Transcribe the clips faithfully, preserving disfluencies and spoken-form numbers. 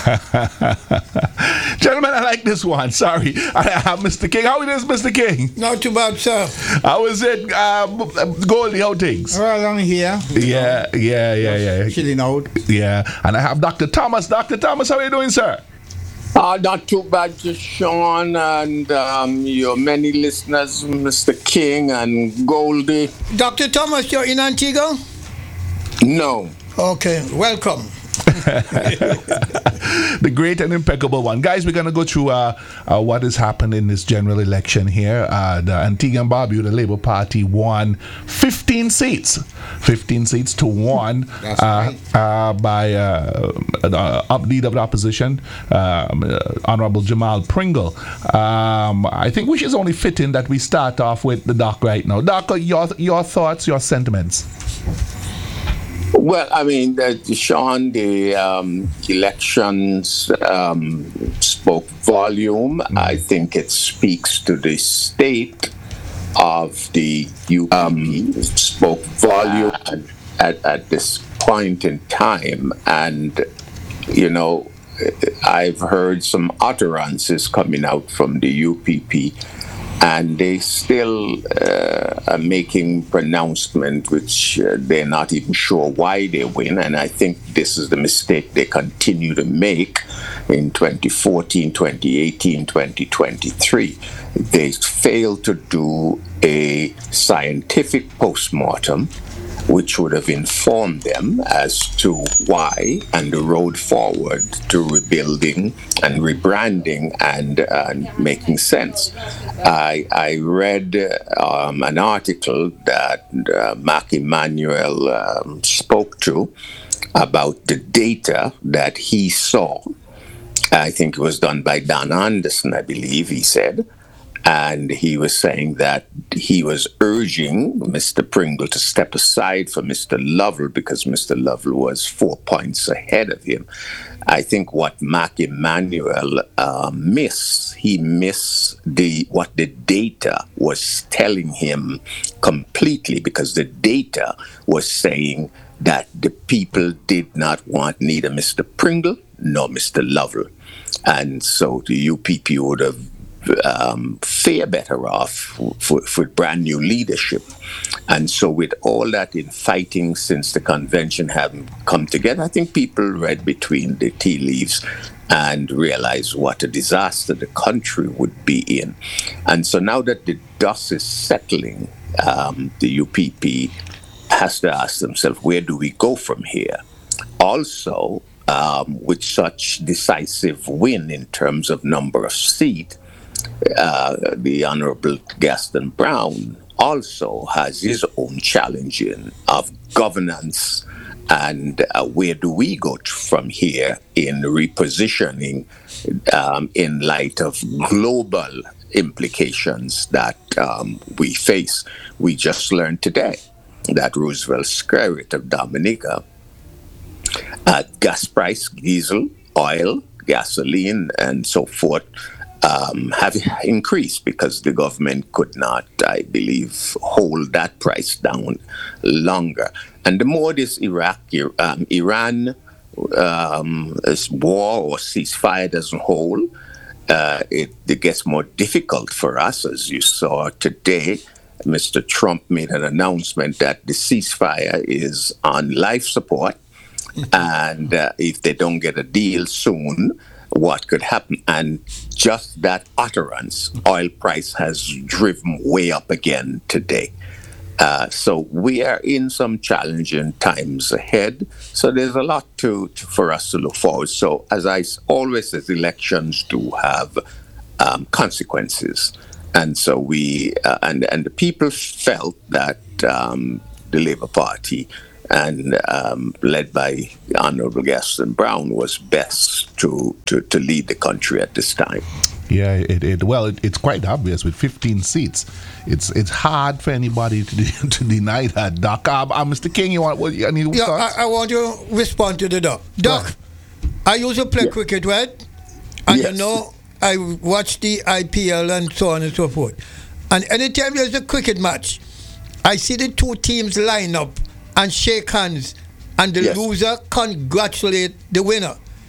Gentlemen, I like this one. Sorry. I have Mister King. How it is, Mister King? Not too bad, sir. How is it, um, Goldie? How things? Well, I'm here. Yeah, yeah, yeah, yeah. Chilling out. Yeah. And I have Doctor Thomas. Doctor Thomas, how are you doing, sir? Uh, not too bad, just Sean and um, your many listeners, Mister King and Goldie. Doctor Thomas, you're in Antigua? No. Okay, welcome. The great and impeccable one. Guys, we're going to go through uh, uh, what has happened in this general election here. Uh, the Antigua and Barbuda, the Labour Party won fifteen seats. fifteen seats to one That's uh, right. uh, by uh, the up leader of the opposition, um, uh, Honorable Jamal Pringle. Um, I think which is only fitting that we start off with the Doc right now. Doc, your, your thoughts, your sentiments? Well, I mean, the, Sean, the um, elections um, spoke volume. Mm-hmm. I think it speaks to the state of the U P. Um, spoke volume at, at this point in time. And, you know, I've heard some utterances coming out from the U P P. And they still uh, are making pronouncements which uh, they're not even sure why they win. And I think this is the mistake they continue to make in twenty fourteen, twenty eighteen, twenty twenty-three. They failed to do a scientific postmortem which would have informed them as to why and the road forward to rebuilding and rebranding and uh, making sense. I, I read um, an article that uh, Mark Emanuel um, spoke to about the data that he saw. I think it was done by Don Anderson, I believe he said. And he was saying that he was urging Mister Pringle to step aside for Mister Lovell because Mister Lovell was four points ahead of him. I think what Mark Emanuel uh, missed, he missed the what the data was telling him completely, because the data was saying that the people did not want neither Mister Pringle nor Mister Lovell. And so the U P P would have Um, fare better off for, for brand new leadership. And so with all that in fighting since the convention hadn't come together, I think people read between the tea leaves and realized what a disaster the country would be in. And so now that the dust is settling, um, the U P P has to ask themselves, where do we go from here? Also, um, with such decisive win in terms of number of seats, Uh, the Honorable Gaston Brown also has his own challenging of governance and uh, where do we go t- from here in repositioning um, in light of global implications that um, we face. We just learned today that Roosevelt Skerritt of Dominica, uh, gas price, diesel, oil, gasoline, and so forth, Um, have increased because the government could not, I believe, hold that price down longer. And the more this Iraq, um, Iran um, war or ceasefire doesn't hold, uh, it, it gets more difficult for us. As you saw today, Mister Trump made an announcement that the ceasefire is on life support. And uh, if they don't get a deal soon, what could happen? And just that utterance, oil price has driven way up again today. Uh, so we are in some challenging times ahead. So there's a lot to, to for us to look forward. So as I always say, elections do have um, consequences. And so we, uh, and, and the people felt that um, the Labour Party and um, led by Honorable Gaston Brown was best to, to, to lead the country at this time. Yeah, it, it well, it, it's quite obvious with fifteen seats. It's it's hard for anybody to to deny that. Doc, uh, uh, Mister King, you want what? You need yeah, thoughts? I, I want to respond to the doc. Doc, right. I used to play yeah. cricket, right? And yes. you know, I watch the I P L and so on and so forth. And anytime there's a cricket match, I see the two teams line up and shake hands, and the yes. loser congratulate the winner.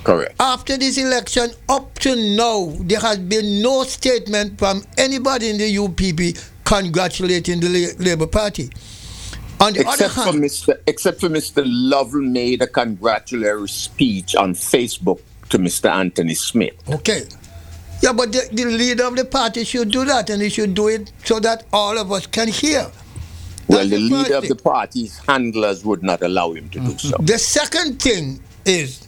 Correct. After this election, up to now, there has been no statement from anybody in the U P P congratulating the La- Labour Party. On the Except other for hand, Mister Except for Mister Lovell made a congratulatory speech on Facebook to Mister Anthony Smith. okay. Yeah, but the, the leader of the party should do that, and he should do it so that all of us can hear. Well, That's the first leader of thing. the party's handlers would not allow him to do so. The second thing is,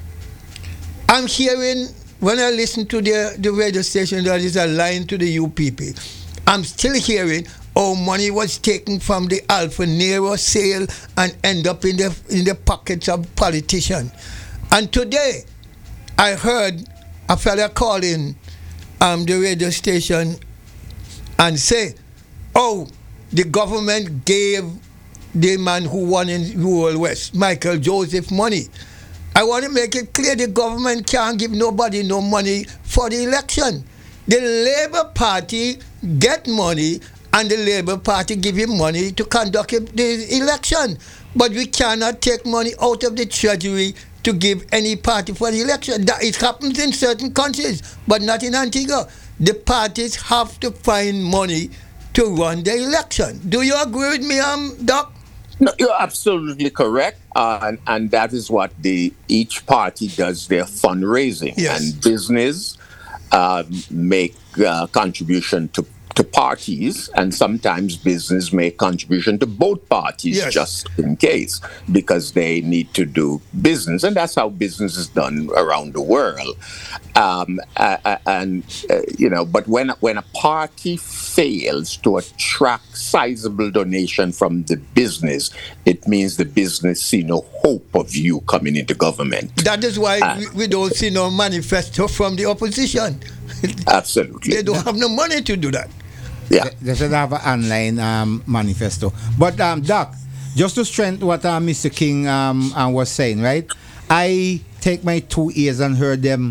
I'm hearing, when I listen to the, the radio station that is aligned to the U P P, I'm still hearing, oh, money was taken from the Alpha Nero sale and end up in the in the pockets of politicians. And today, I heard a fella call in um, the radio station and say, oh, the government gave the man who won in Rural West, Michael Joseph, money. I want to make it clear the government can't give nobody no money for the election. The Labour Party get money and the Labour Party give him money to conduct the election. But we cannot take money out of the treasury to give any party for the election. That it happens in certain countries, but not in Antigua. The parties have to find money to run the election. Do you agree with me, um, Doc? No, you're absolutely correct, uh, and, and that is what the each party does their fundraising. Yes. And business uh, make uh, contribution to to parties, and sometimes business make contribution to both parties, Yes. just in case, because they need to do business, and that's how business is done around the world. Um, uh, uh, and uh, you know, but when when a party fails to attract sizable donation from the business, it means the business see no hope of you coming into government. That is why Uh, we, we don't see no manifesto from the opposition. Absolutely. They don't have no money to do that. Yeah. They should have an online um, manifesto. But um, Doc, just to strengthen what uh, Mister King um, uh, was saying, right? I take my two ears and heard them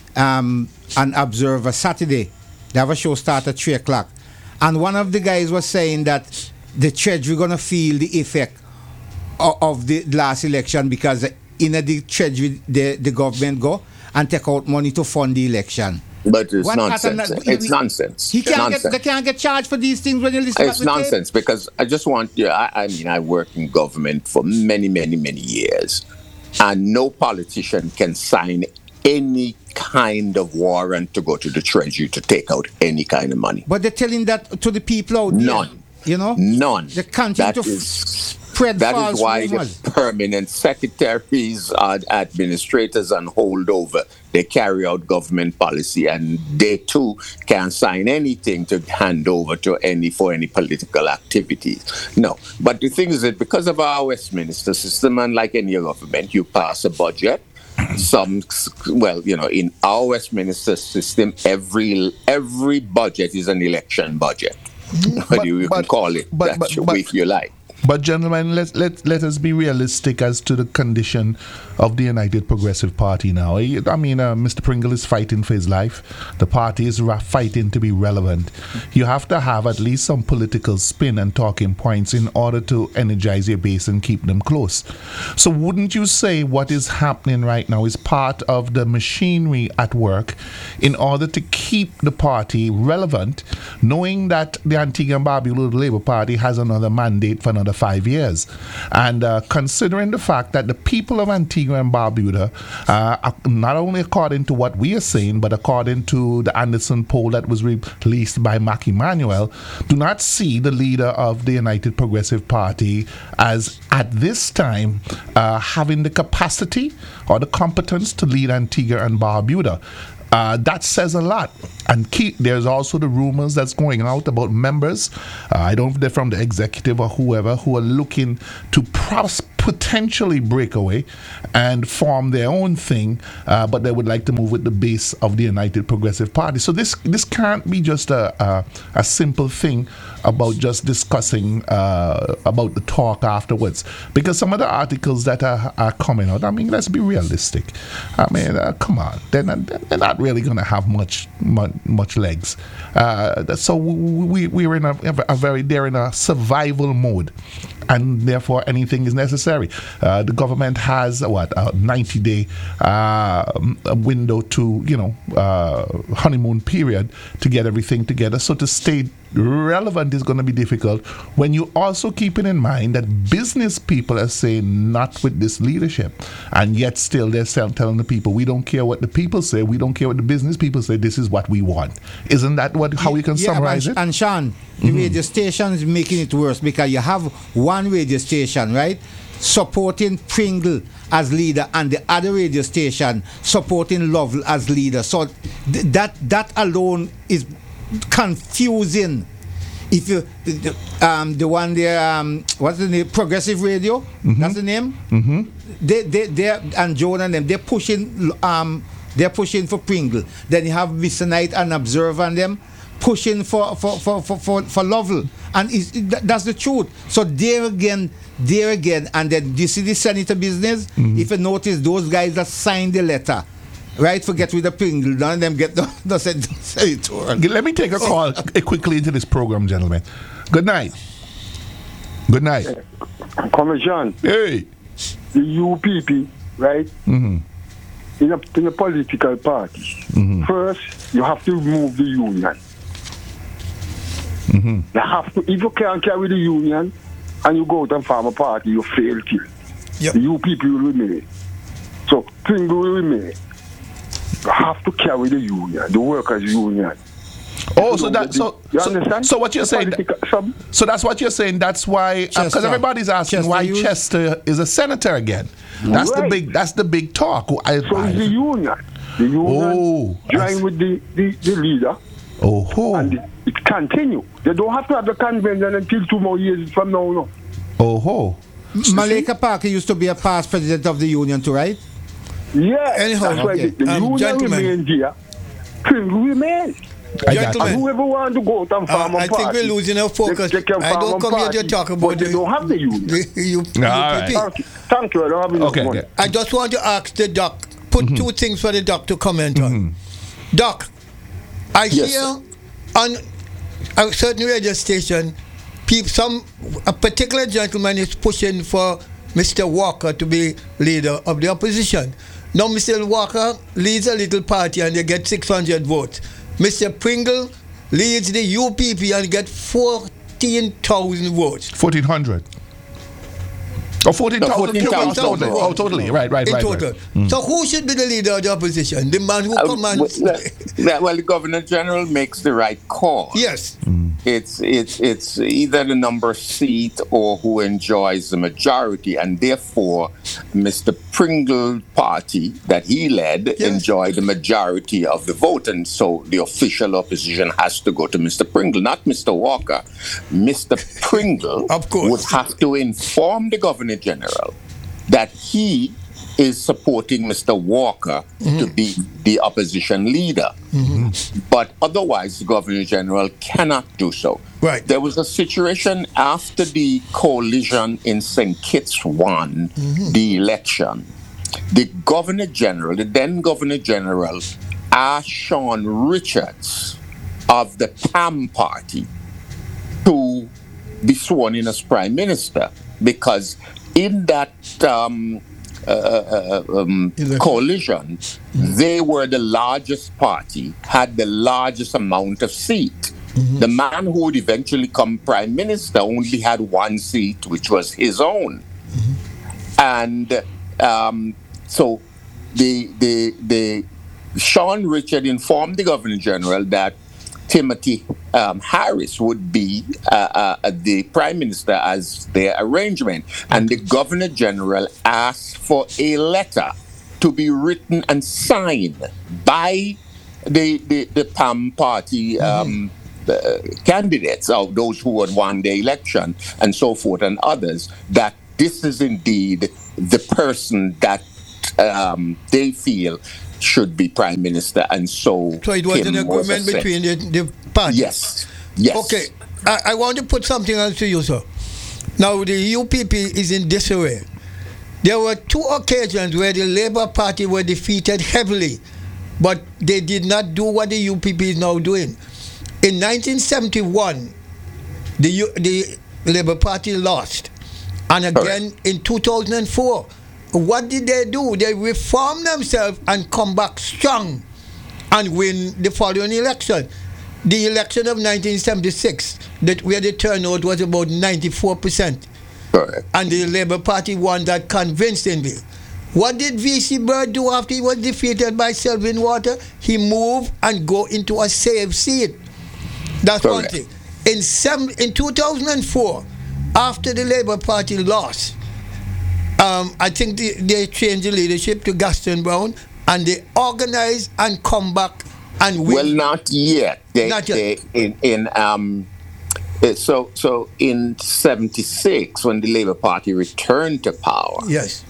um, and observe a Saturday. They have a show start at three o'clock. And one of the guys was saying that the Treasury going to feel the effect of, of the last election because in the Treasury, the, the government go and take out money to fund the election. But it's What nonsense. happened- It's nonsense. He can't nonsense. get, they can't get charged for these things when you listen It's back the tape. nonsense because I just want you. I, I mean, I worked in government for many, many, many years, and no politician can sign any kind of warrant to go to the Treasury to take out any kind of money. But they're telling that to the people out there. None. You know? None. They continue That to is- spread That false is why rumors. the permanent secretaries, uh, administrators, and holdover, they carry out government policy, and they too can sign anything to hand over to any for any political activities. No, but the thing is that because of our Westminster system, and like any government, you pass a budget. Some, well, you know, in our Westminster system, every every budget is an election budget. But- you you but- can call it but- that but- you- but- if you like. But gentlemen, let let let us be realistic as to the condition of the United Progressive Party now. I I mean, uh, Mister Pringle is fighting for his life. The party is ra- fighting to be relevant. You have to have at least some political spin and talking points in order to energize your base and keep them close. So, wouldn't you say what is happening right now is part of the machinery at work in order to keep the party relevant, knowing that the Antigua and Barbuda Labour Party has another mandate for another five years. And uh, considering the fact that the people of Antigua and Barbuda, uh, not only according to what we are saying, but according to the Anderson poll that was released by Mac Emanuel, do not see the leader of the United Progressive Party as, at this time, uh, having the capacity or the competence to lead Antigua and Barbuda. Uh, that says a lot. And keep, there's also the rumors that's going out about members. Uh, I don't know if they're from the executive or whoever who are looking to pros- potentially break away and form their own thing, uh, but they would like to move with the base of the United Progressive Party. So this this can't be just a a, a simple thing about just discussing uh, about the talk afterwards, because some of the articles that are, are coming out, I mean, let's be realistic. I mean, uh, come on, they're not, they're not really going to have much, much much legs. Uh, so we we we're in a, a very they're in a survival mode, and therefore anything is necessary. Uh, the government has uh, what a ninety day uh, window to you know uh, honeymoon period to get everything together. So to stay relevant is going to be difficult when you also keeping in mind that business people are saying not with this leadership, and yet still they're still telling the people we don't care what the people say, we don't care what the business people say, this is what we want. Isn't that what how we can yeah, summarize and, it? And Sean, the mm-hmm. radio station is making it worse because you have one radio station, right, supporting Pringle as leader, and the other radio station supporting Lovell as leader. So th- that that alone is confusing. If you the, um the one there um what's the name, Progressive Radio, mm-hmm. that's the name. Mm-hmm. They they they and Joan and them they're pushing um they're pushing for Pringle. Then you have Mister Knight and Observer and them pushing for for for for for, for Lovell, and it's, that's the truth. So there again, there again, and then you see the senator business. Mm-hmm. If you notice, those guys that signed the letter. Right, forget with the Pringle, none of them get the, the senatorial. Let me take a call quickly into this program, gentlemen. Good night. Good night. Commission. Hey. The U P P, right? Mm-hmm. In a, in a political party, mm-hmm. first you have to remove the union. Mm-hmm. You have to. If you can't carry the union and you go out and form a party, you fail till. Yep. The U P P will remain. So Pringle will remain. You have to carry the union, the workers' union. Oh, so that so you so, understand? so what you're saying? Political, so that's what you're saying. That's why because uh, everybody's asking Chester why used? Chester is a senator again. That's right. the big. That's the big talk. I, so I, it's the union. The union oh, join with the, the, the leader. Oh, oh. And it, it continue. They don't have to have the convention until two more years from now. No. Oh, oh. Malika Parker used to be a past president of the union too, right? Yeah, Anyhow, that's why okay. the, the um, union gentlemen. remains here. Pringle remains. Gentlemen. And whoever want to go out and Uh, farm a I think party, we're losing our focus. they, they can I farm don't a come party, here to talk but about they don't have the union. the U- All right. U P P. Thank you. Thank you. I don't have enough Okay. money. okay. I just want to ask the doc, put Mm-hmm. two things for the doc to comment on. Doc, I Yes, hear sir. on a certain radio station, peop, some a particular gentleman is pushing for Mister Walker to be leader of the opposition. Now, Mister Walker leads a little party and they get six hundred votes. Mister Pringle leads the U P P and get fourteen thousand votes. fourteen hundred. Oh, fourteen thousand. fourteen thousand totally. Oh, totally. Right, right, In right. total. right. Mm. So who should be the leader of the opposition? The man who Uh, commands. well, well, well, the Governor General makes the right call. Yes. It's it's it's either the number seat or who enjoys the majority, and therefore, Mister Pringle party that he led Yes. enjoyed the majority of the vote, and so the official opposition has to go to Mister Pringle, not Mister Walker. Mister Pringle Of course. would have to inform the Governor General that he is supporting Mister Walker Mm-hmm. to be the opposition leader. But otherwise, the Governor General cannot do so. Right. There was a situation after the coalition in Saint Kitts won Mm-hmm. the election. The Governor General, the then Governor General, asked Sean Richards of the P A M party to be sworn in as Prime Minister, because in that um, uh, uh, um, Election. coalition, they were the largest party, had the largest amount of seat. The man who would eventually come Prime Minister only had one seat, which was his own. And um, so the, the, the Sean Richard informed the Governor General that Timothy um, Harris would be uh, uh, the Prime Minister as their arrangement. And the Governor General asked for a letter to be written and signed by the, the, the P A M party um, uh, candidates, of those who had won the election and so forth, and others, that this is indeed the person that um, they feel should be Prime Minister, and so So it was Kim an agreement was between the, the parties. Yes, yes. Okay, I, I want to put something else to you, sir. Now, the U P P is in disarray. There were two occasions where the Labour Party were defeated heavily but they did not do what the U P P is now doing. In nineteen seventy-one, the U, the Labour Party lost, and again Correct. in two thousand four. What did they do? They reformed themselves and come back strong and win the following election. The election of nineteen seventy-six, that where the turnout was about ninety-four percent, Correct. and the Labour Party won that convincingly. What did V C Bird do after he was defeated by Selwyn Water? He moved and go into a safe seat. That's one Correct. thing. In seven, in two thousand four, after the Labour Party lost, um, I think they, they changed the leadership to Gaston Brown, and they organized and come back and win. Well, not yet. They, Not yet. They, in in um, uh, so so in seventy-six, when the Labour Party returned to power, Yes.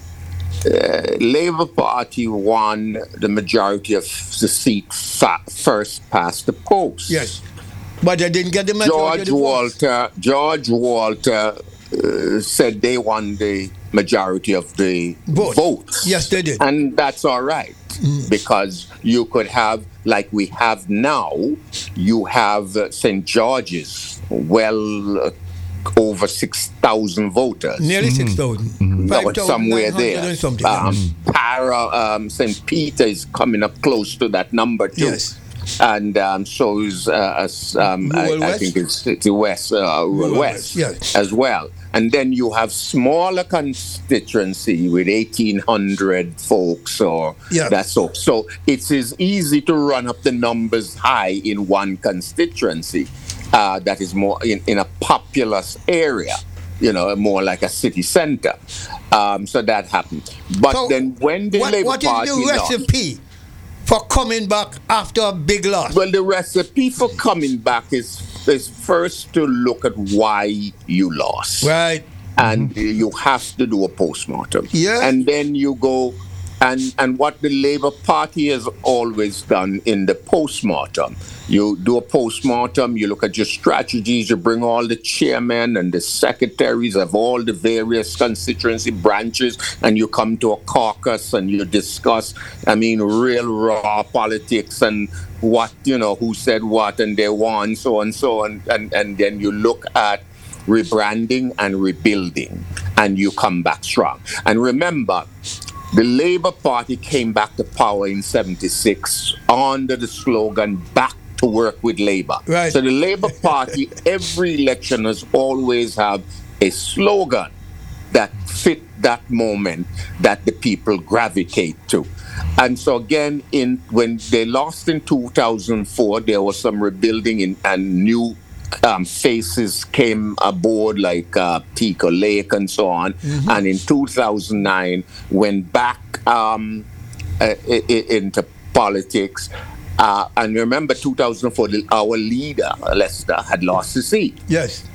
uh, Labour Party won the majority of the seat fa- first past the post. Yes. But they didn't get the majority of George the votes. Walter, George Walter uh, said they won the majority of the Vote. votes. Yes, they did. And that's all right, because you could have, like we have now, you have uh, Saint George's, well, uh, over six thousand voters. Nearly six thousand. No, it's somewhere there. And something. Um, Para, um, Saint Peter is coming up close to that number too. Yes. And um, so is, uh, as, um, I, Rural I West? think it's, it's the West, uh, Rural Rural West, West, yes. as well. And then you have smaller constituency with eighteen hundred folks or Yeah. that sort. So it is easy to run up the numbers high in one constituency uh, that is more in, in a populous area, you know, more like a city center. Um, so that happened. But So then when the what, Labour what is Party the lost, recipe for coming back after a big loss? well, the recipe for coming back is is first to look at why you lost, Right. and you have to do a postmortem. Yeah. And then you go, and and what the Labour Party has always done in the postmortem, you do a postmortem, you look at your strategies, you bring all the chairmen and the secretaries of all the various constituency branches, and you come to a caucus and you discuss, I mean, real raw politics and what, you know, who said what and they won, so and so, and, and, and then you look at rebranding and rebuilding, and you come back strong. And remember, the Labour Party came back to power in seventy-six under the slogan, back to work with Labour. Right. So the Labour Party, every election has always have a slogan that fit that moment that the people gravitate to. And so again, in when they lost in two thousand four, there was some rebuilding in, and new um, faces came aboard, like uh, Tico Lake and so on. Mm-hmm. And in two thousand nine, went back um, uh, I- I- into politics. Uh, and remember, two thousand four, the- our leader, Lester, had lost his seat. Yes.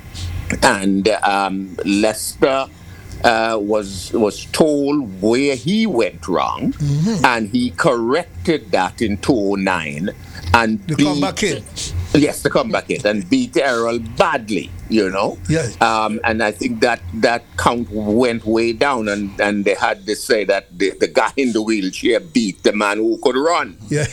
And um, Lester uh, was was told where he went wrong, Mm-hmm. and he corrected that in two thousand nine. And The beat- comeback kid. Yes, the comeback hit and beat Errol badly, you know. Yes. Um, and I think that that count went way down, and, and they had to say that the, the guy in the wheelchair beat the man who could run. Yeah.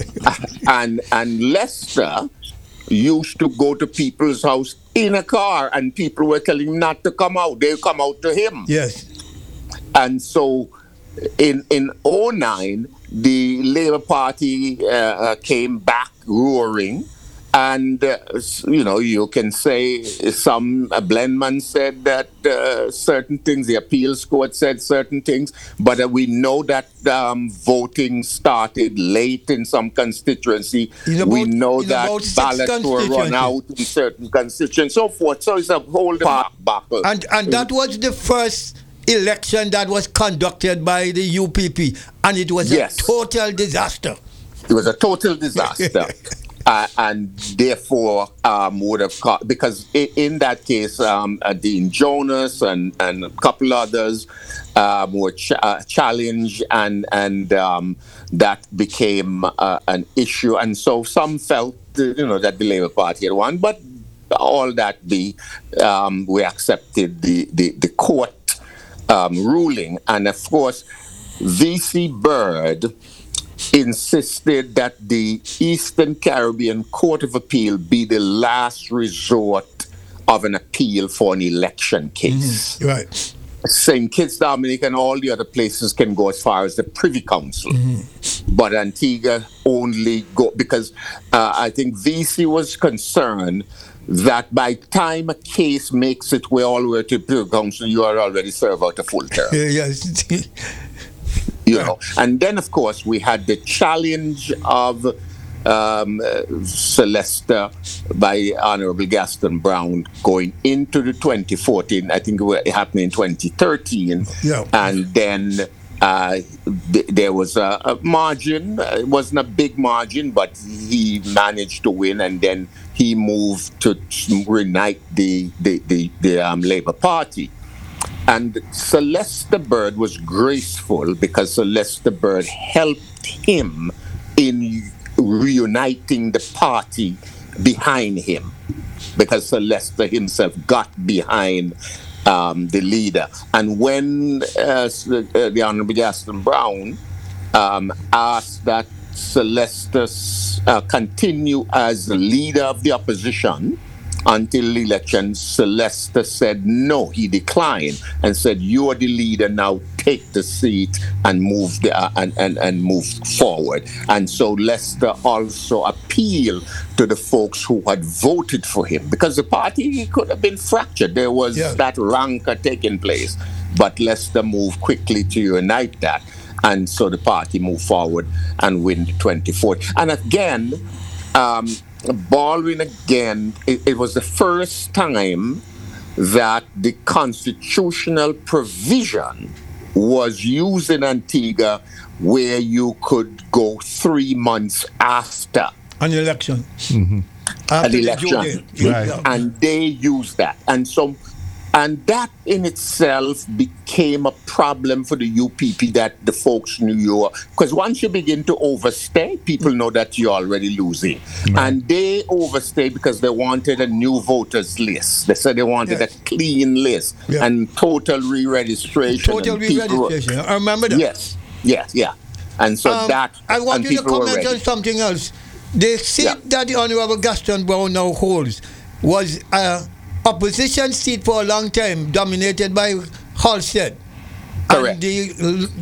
and and Lester used to go to people's house in a car, and people were telling him not to come out. They come out to him. Yes. And so in in oh nine, the Labour Party uh, uh, came back roaring. And, uh, s- you know, you can say some, uh, Blendman said that uh, certain things, the appeals court said certain things, but uh, we know that um, voting started late in some constituency. In we about- know in that about six ballots were run constituencies. out in certain constituencies, so forth. So it's a whole back battle. And and that was the first election that was conducted by the U P P, and it was Yes. a total disaster. It was a total disaster. Uh, and therefore um, would have caught, because i- in that case, um, uh, Dean Jonas and, and a couple others um, were ch- uh, challenged, and and um, that became uh, an issue. And so some felt, uh, you know, that the Labour Party had won, but all that be, um, we accepted the the, the court um, ruling, and of course, V C Bird insisted that the Eastern Caribbean Court of Appeal be the last resort of an appeal for an election case. Mm-hmm. Right. Saint Kitts, Dominica, and all the other places can go as far as the Privy Council. Mm-hmm. But Antigua only go, because uh, I think V C was concerned that by time a case makes its way all the way to the Privy Council, you are already served out a full term. Yes. You know, and then of course we had the challenge of um, uh, Celesta by Honorable Gaston Brown going into the twenty fourteen. I think it happened in twenty thirteen, yeah. And then uh, th- there was a, a margin. It wasn't a big margin, but he managed to win, and then he moved to reunite the the the, the um, Labour Party. And Celesta Bird was graceful because Celesta Bird helped him in reuniting the party behind him, because Celesta himself got behind um, the leader. And when uh, the Honorable Gaston Brown um, asked that Celesta uh, continue as the leader of the opposition until the election, Celesta said no. He declined and said, "You are the leader now. Take the seat and move the, uh, and, and and move forward." And so Lester also appealed to the folks who had voted for him, because the party could have been fractured. There was yeah. that rancor taking place, but Lester moved quickly to unite that, and so the party moved forward and win the twenty-fourth. And again, um, Baldwin again, it, it was the first time that the constitutional provision was used in Antigua where you could go three months after an election. Mm-hmm. An election. Right. And they used that. And so And that in itself became a problem for the U P P that the folks knew you were. Because once you begin to overstay, people know that you're already losing. Right. And they overstay because they wanted a new voters list. They said they wanted yes. a clean list yeah. and total re-registration. Total re-registration. Were, I remember that. Yes, yes, yeah. And so um, that... I want you to comment on something else. The seat yeah. that the Honorable Gaston Brown now holds was... Uh, opposition seat for a long time, dominated by Halstead. Correct. And the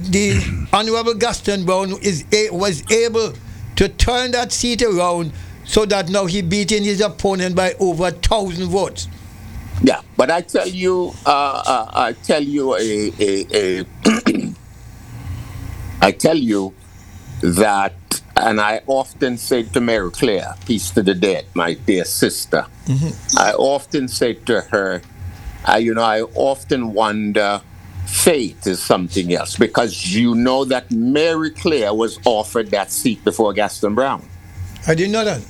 the Honorable Gaston Brown is a, was able to turn that seat around so that now he beating his opponent by over a thousand votes. Yeah, but I tell you, uh, uh, I tell you a, a, a I tell you that. And I often say to Mary Claire, peace to the dead, my dear sister, mm-hmm. I often say to her, I, you know, I often wonder, fate is something else, because you know that Mary Claire was offered that seat before Gaston Brown. I didn't know that.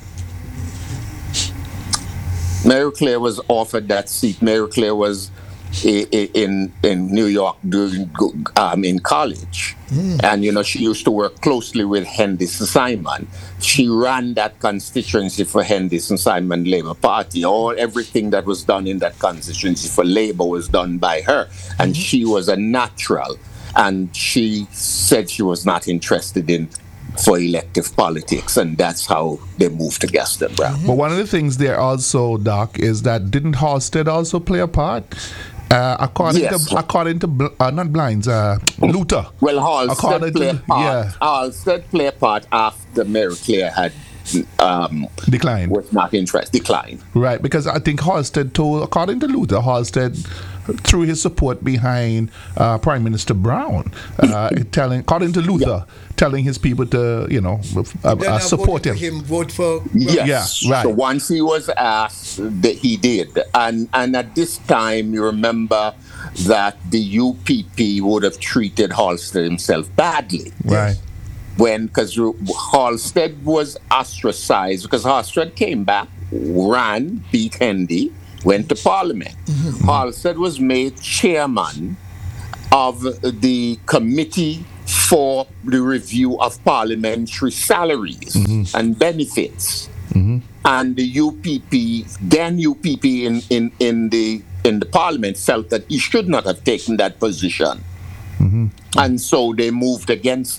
Mary Claire was offered that seat. Mary Claire was in in New York during um, in college, mm. and you know she used to work closely with Henderson Simon. She ran that constituency for Henderson Simon Labour Party. All everything that was done in that constituency for Labour was done by her, and mm-hmm. she was a natural. And she said she was not interested in for elective politics, and that's how they moved to Gaston Brown. Mm-hmm. But one of the things there also, Doc, is that didn't Halstead also play a part? Uh, according yes. to according to uh, not Blinds, uh, Luther. Well, Halstead played a part. Yeah. Halstead played a part after Mary Claire had um, declined. Was not interested. Declined. Right, because I think Halstead told, according to Luther, Halstead threw his support behind uh, Prime Minister Brown, uh, telling, according to Luther, yeah. telling his people to, you know, uh, uh, support him. him. Vote for. Yes. Yeah, right. So once he was asked, that he did, and and at this time, you remember that the U P P would have treated Halstead himself badly. Right. When, because Halstead was ostracized, because Halstead came back, ran, beat Hendy, went to Parliament. Mm-hmm. Halstead was made chairman of the Committee for the Review of Parliamentary Salaries mm-hmm. and Benefits. Mm-hmm. And the U P P, then U P P in, in, in, the, in the Parliament felt that he should not have taken that position. Mm-hmm. And so they moved against him.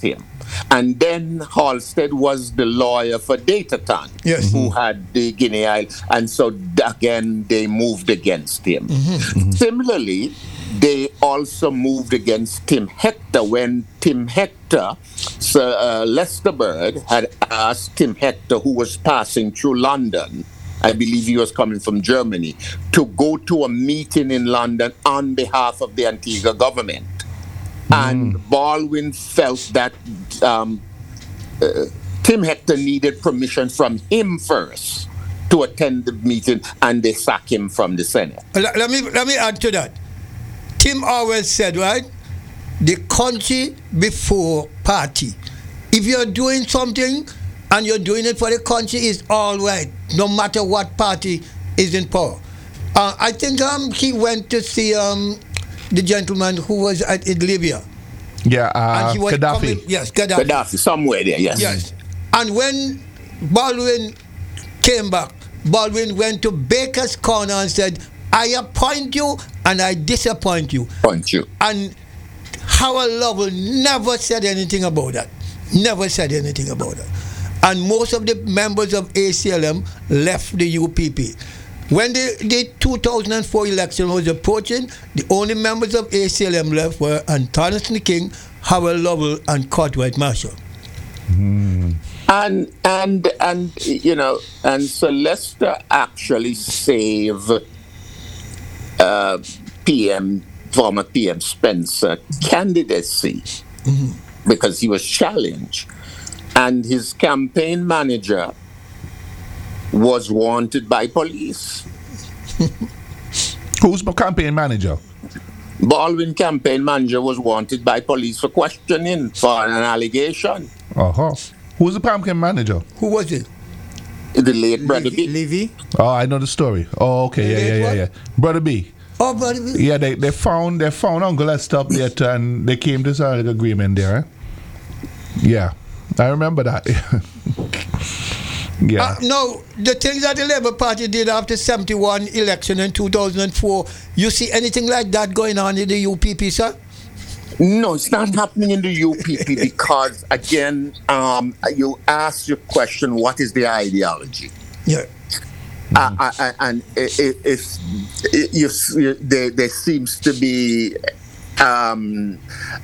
And then Halstead was the lawyer for Dataton, Yes. who had the Guinea Island. And so again, they moved against him. Mm-hmm. Similarly, they also moved against Tim Hector when Tim Hector, Sir uh, Lester Bird, had asked Tim Hector, who was passing through London, I believe he was coming from Germany, to go to a meeting in London on behalf of the Antigua government. Mm. And Baldwin felt that um, uh, Tim Hector needed permission from him first to attend the meeting, and they sacked him from the Senate. Let, let me let me add to that. Tim always said, right, the country before party. If you're doing something and you're doing it for the country, it's all right, no matter what party is in power. Uh, I think um, he went to see um, the gentleman who was at in Libya. Yeah, uh, and he was Gaddafi. coming- yes, Gaddafi. Gaddafi, somewhere there, yes. Yes. And when Baldwin came back, Baldwin went to Baker's Corner and said, I appoint you and I disappoint you. Point you. And Howard Lovell never said anything about that. Never said anything about that. And most of the members of A C L M left the U P P. When the, the two thousand four election was approaching, the only members of A C L M left were Anthony King, Howard Lovell, and Cartwright Marshall. Mm. And and and you know, and Sir Lester actually saved uh, P M former P M Spencer candidacy mm-hmm. because he was challenged, and his campaign manager was wanted by police. Who's my campaign manager? Baldwin campaign manager was wanted by police for questioning for an allegation. Uh-huh. Who's the campaign manager? Who was it? The late Brother B. Levy? Oh, I know the story. Oh, okay, yeah, yeah, yeah, yeah. Brother B. Oh, Brother B. Yeah, they, they found they found Uncle Lester up there too, and they came to some agreement there. Eh? Yeah, I remember that. Yeah. Uh, no, the things that the Labour Party did after seventy-one election in two thousand four, you see anything like that going on in the U P P, sir? No, it's not happening in the U P P because, again, um, you ask your question, what is the ideology? Yeah. Uh, uh, uh, and it, it, it's, it, you, you, there, there seems to be um,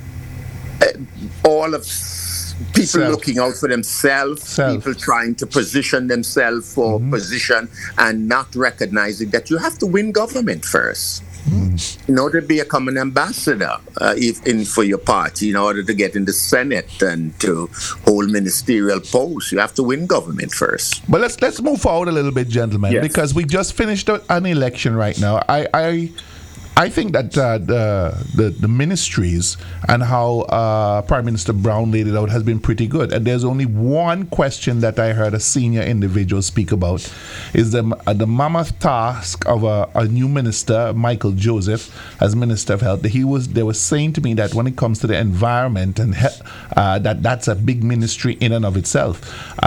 uh, all of people Self. looking out for themselves, Self. people trying to position themselves for mm-hmm. position and not recognizing that you have to win government first. Mm-hmm. In order to become an ambassador uh, if in for your party, in order to get in the Senate and to hold ministerial posts, you have to win government first. But let's let's move forward a little bit, gentlemen, Yes. because we just finished a- an election right now. I I, I think that uh, the, the the ministries and how uh, Prime Minister Brown laid it out has been pretty good. And there's only one question that I heard a senior individual speak about, is the uh, the mammoth task of a, a new minister, Michael Joseph, as Minister of Health. He was they were saying to me that when it comes to the environment and he, uh, that that's a big ministry in and of itself.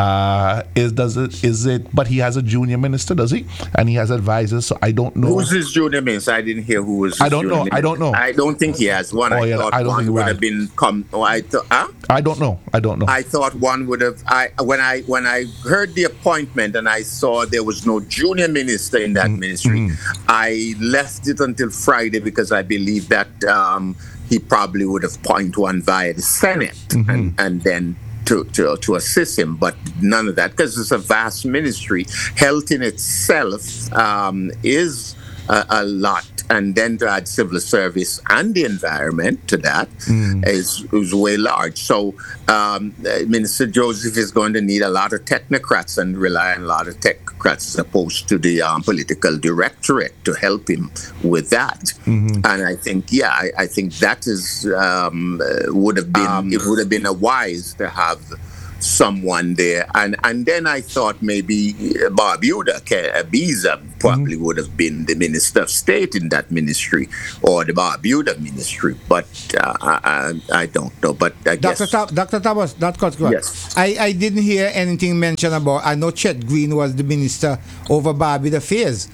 Uh, is does it is it? But he has a junior minister, does he? And he has advisors. So I don't know. Who's his junior minister? I didn't hear who was. His I don't know. junior I don't know. I don't think he has one. Oh, I yeah, thought I don't one think would right. have been come. Oh, I thought. Huh? I don't know. I don't know. I thought one would have. I when I when I heard the appointment and I saw there was no junior minister in that Mm-hmm. ministry, I left it until Friday because I believe that um, he probably would have appointed one via the Senate Mm-hmm. and, and then. To, to, to assist him, but none of that because it's a vast ministry. Health in itself um, is a, a lot, and then to add civil service and the environment to that Mm. is, is way large. So um, Minister Joseph is going to need a lot of technocrats and rely on a lot of technocrats as opposed to the um, political directorate to help him with that. Mm-hmm. And I think, yeah, I, I think that is um, uh, would have been um, it would have been a wise to have someone there, and and then I thought maybe Barbuda Abiza probably mm-hmm. would have been the Minister of State in that ministry or the Barbuda ministry, but uh, I, I I don't know. But I Doctor guess Ta- Doctor Thomas, that cut Yes. I, I didn't hear anything mentioned about. I know Chet Green was the minister over Barbuda Affairs.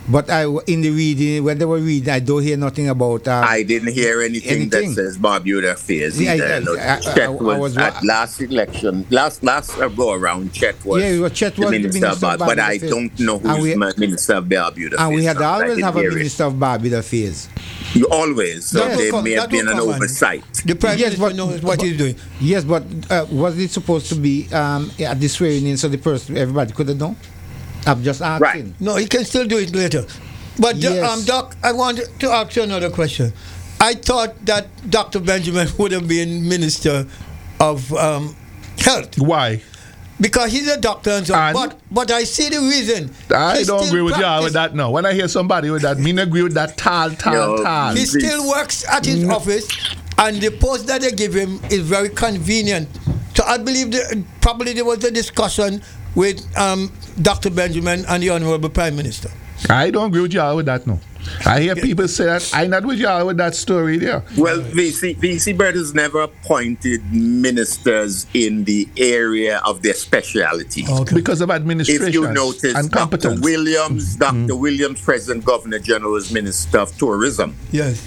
But I, in the reading, when they were reading, I don't hear nothing about. Um, I didn't hear anything, anything. that says Barbuda affairs Yeah, I- either. I- No, I- I- Chet I was was- at last election, last last uh, go around. Chet was, Yeah, well, Chet was the the minister, minister of of Bar- but Barbuda I Affairs. don't know And who's we- my minister of Barbuda. and we Affairs, had so I always didn't have a hear it. minister of Barbuda Affairs. You always. So That will there come- may that have been will an come on. oversight. The Prime Yes, Minister but- knows what but- he's doing. Yes, but uh, was it supposed to be um, at the swearing in so the person, everybody could have known? I'm just asking. Right. No, he can still do it later. But uh, Yes. um, Doc, I want to ask you another question. I thought that Doctor Benjamin would have been Minister of um, Health Why? because he's a doctor and so. And? But but I see the reason. I He don't still agree with y'all practice- with that. No, when I hear somebody with that, me not agree with that tall, tall, No, tall. He Please. still works at his office, and the post that they give him is very convenient. So I believe that probably there was a discussion with um, Doctor Benjamin and the Honorable Prime Minister. I don't agree with y'all with that. No, I hear people say that. I not with y'all with that story there. Well, V C, V C Bird has never appointed ministers in the area of their specialty. Okay. Because of administration If you notice, and Doctor competence. Williams, Doctor Williams, President Governor General, was Minister of Tourism Yes.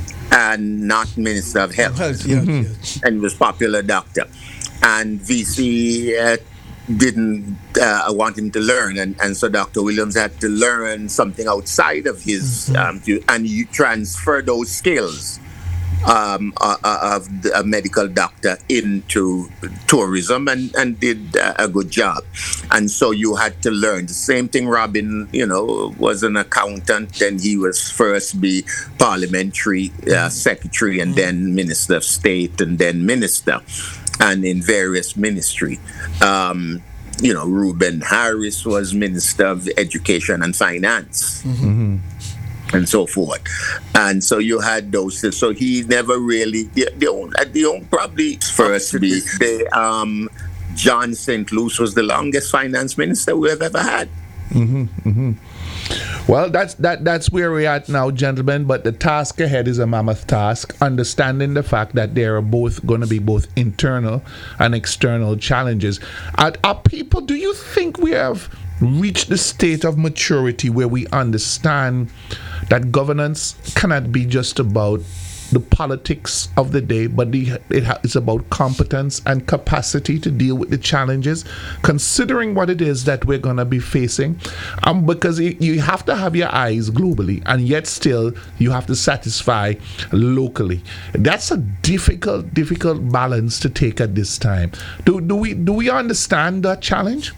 and not Minister of Health. Health, yes, yes. And he was popular doctor. And V C uh, didn't uh, want him to learn, and, and so Doctor Williams had to learn something outside of his, um, to, and you transfer those skills um, uh, uh, of the, a medical doctor into tourism, and, and did uh, a good job. And so you had to learn the same thing. Robin, you know, was an accountant, then he was first be parliamentary uh, secretary, and then minister of state, and then minister, and in various ministry. Um, you know, Reuben Harris was Minister of Education and Finance. Mm-hmm. And so forth, and so you had those. So he never really. The, the, only, the only probably first be the um, John Saint Louis was the longest finance minister we have ever had. Mm-hmm, mm-hmm. Well, that's that. That's where we're at now, gentlemen. But the task ahead is a mammoth task. Understanding the fact that there are both going to be both internal and external challenges. Are, are people? Do you think we have reached the state of maturity where we understand that governance cannot be just about the politics of the day, but the, it ha- it's about competence and capacity to deal with the challenges, considering what it is that we're going to be facing. Um, because you, you have to have your eyes globally, and yet still you have to satisfy locally. That's a difficult, difficult balance to take at this time. Do do we do we understand that challenge,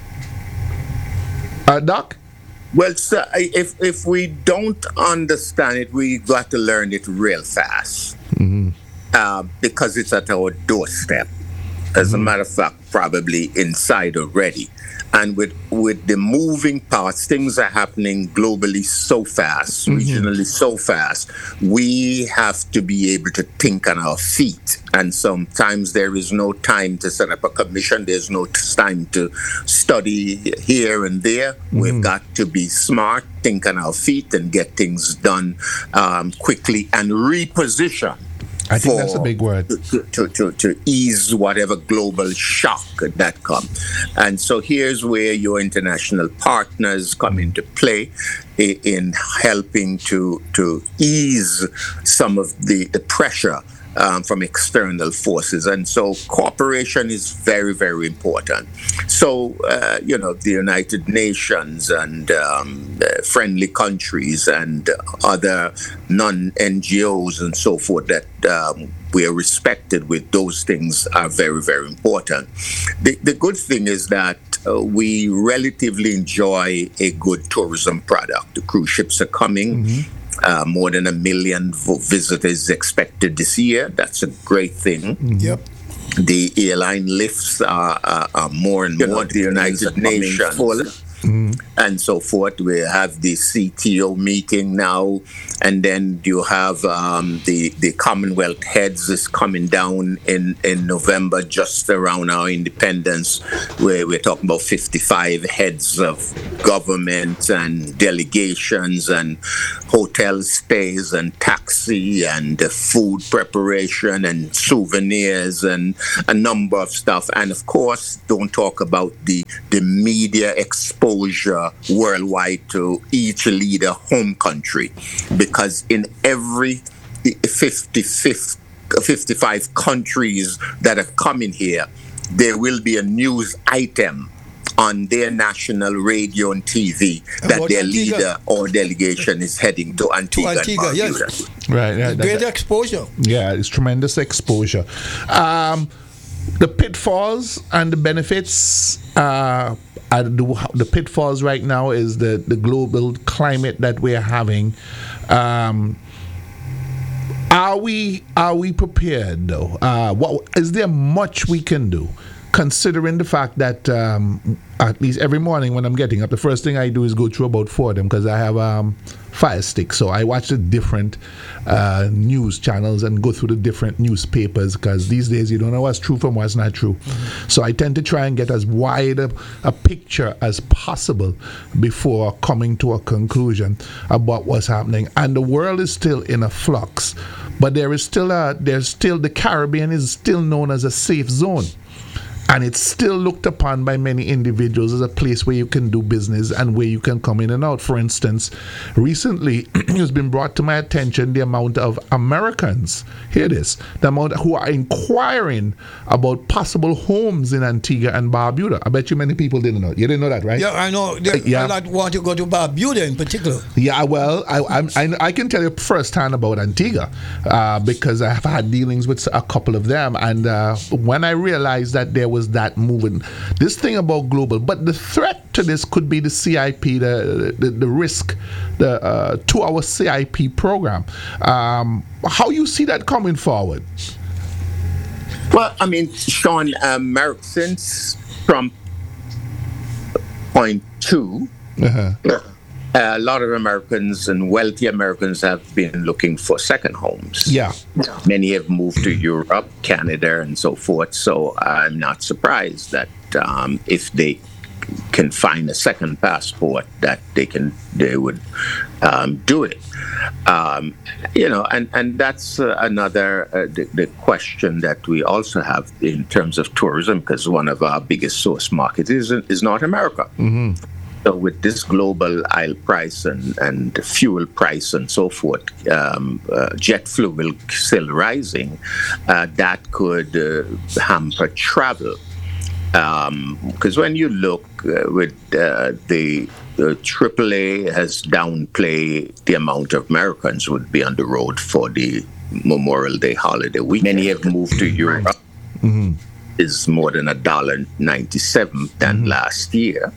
uh, Doc? Well, so if if we don't understand it, we got to learn it real fast, Mm-hmm. uh, because it's at our doorstep. As a matter of fact, probably inside already. And with with the moving parts, things are happening globally so fast, regionally so fast. We have to be able to think on our feet. And sometimes there is no time to set up a commission. There's no time to study here and there. We've got to be smart, think on our feet, and get things done um, quickly and reposition. I think that's a big word. To, to, to, to ease whatever global shock that comes. And so here's where your international partners come into play i- in helping to, to ease some of the, the pressure um, from external forces. And so cooperation is very, very important. So, uh, you know, the United Nations and um, uh, friendly countries and other non-N G Os and so forth that um, we are respected with, those things are very, very important. The, the good thing is that uh, we relatively enjoy a good tourism product. The cruise ships are coming. Mm-hmm. Uh, more than a million vo- visitors expected this year. That's a great thing. Mm-hmm. Yep. The airline lifts are, are, are more and You more. know, The United Nations full. Mm-hmm. And so forth. We have the C T O meeting now, and then you have um, the the Commonwealth heads is coming down in, in November, just around our independence, where we're talking about fifty-five heads of government and delegations and hotel stays and taxi and uh, food preparation and souvenirs and a number of stuff. And of course, don't talk about the, the media exposure worldwide to each leader home country, because in every fifty-fifth, fifty-five countries that are coming here, there will be a news item on their national radio and T V that About their Antigua. leader or delegation is heading to Antigua, To Antigua, and yes. Barbuda. Right. Yeah, that- Great that- exposure. yeah, it's tremendous exposure. Um, the pitfalls and the benefits. Uh, I do, the pitfalls right now is the, the global climate that we're having. Um, are we are we prepared though? Uh, what is there much we can do, considering the fact that um, at least every morning when I'm getting up, the first thing I do is go through about four of them because I have um, Fire Stick, so I watch the different uh, news channels and go through the different newspapers because these days you don't know what's true from what's not true. Mm-hmm. So I tend to try and get as wide a, a picture as possible before coming to a conclusion about what's happening. And the world is still in a flux, but there is still a there's still the Caribbean is still known as a safe zone. And it's still looked upon by many individuals as a place where you can do business and where you can come in and out. For instance, recently it's been brought to my attention the amount of Americans, hear this, the amount who are inquiring about possible homes in Antigua and Barbuda. I bet you many people didn't know. You didn't know that, right? Yeah, I know. They, Yeah. I not want to go to Barbuda in particular. Yeah, well, I, I'm- I I can tell you firsthand about Antigua uh, because I have had dealings with a couple of them, and uh, when I realized that there was that moving, this thing about global, but the threat to this could be the C I P, the the, the risk, the uh, to our C I P program. Um, how you see that coming forward? Well, I mean, Sean, um, Mer- since Trump point two, Uh-huh. a lot of Americans and wealthy Americans have been looking for second homes. Yeah. Many have moved to Europe, Canada, and so forth. So I'm not surprised that um, if they can find a second passport, that they can they would um, do it. Um, you know, and and that's uh, another uh, the, the question that we also have in terms of tourism, because one of our biggest source markets is is North America. Mm-hmm. So with this global oil price and, and the fuel price and so forth, um, uh, jet fuel still rising, uh, that could uh, hamper travel. Because um, when you look uh, with uh, the uh, triple A has downplayed the amount of Americans would be on the road for the Memorial Day holiday week. Many have moved to Europe. Mm-hmm. Is more than a dollar ninety-seven than Mm-hmm. last year.